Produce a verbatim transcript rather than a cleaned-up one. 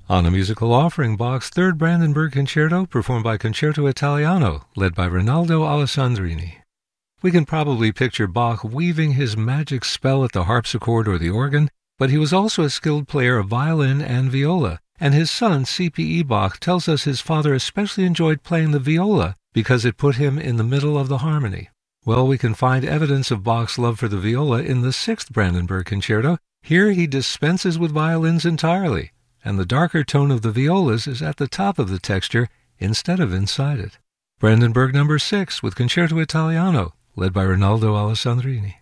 On a musical offering, Bach's Third Brandenburg Concerto, performed by Concerto Italiano, led by Rinaldo Alessandrini. We can probably picture Bach weaving his magic spell at the harpsichord or the organ, but he was also a skilled player of violin and viola, and his son, C P E Bach, tells us his father especially enjoyed playing the viola because it put him in the middle of the harmony. Well, we can find evidence of Bach's love for the viola in the Sixth Brandenburg Concerto. Here he dispenses with violins entirely, and the darker tone of the violas is at the top of the texture instead of inside it. Brandenburg number six with Concerto Italiano, led by Rinaldo Alessandrini.